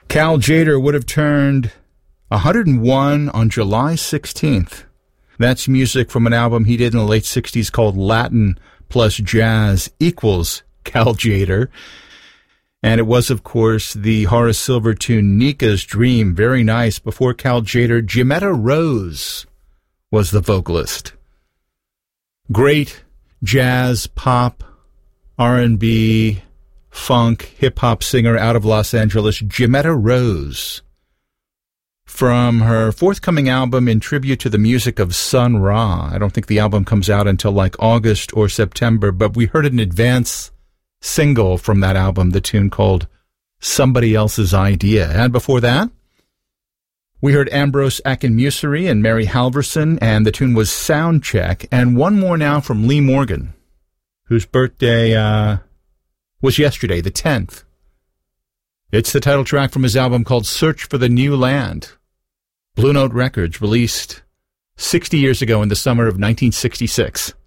Cal Tjader would have turned 101 on July 16th. That's music from an album he did in the late 60s called Latin plus Jazz equals Cal Tjader. And it was, of course, the Horace Silver tune Nika's Dream. Very nice. Before Cal Tjader, Jimetta Rose was the vocalist. Great jazz, pop, R&B, funk, hip-hop singer out of Los Angeles, Jimetta Rose. From her forthcoming album in tribute to the music of Sun Ra. I don't think the album comes out until like August or September, but we heard an advance single from that album, the tune called Somebody Else's Idea. And before that, we heard Ambrose Akinmusire and Mary Halverson, and the tune was Soundcheck. And one more now from Lee Morgan, whose birthday was yesterday, the 10th. It's the title track from his album called Search for the New Land. Blue Note Records, released 60 years ago in the summer of 1966.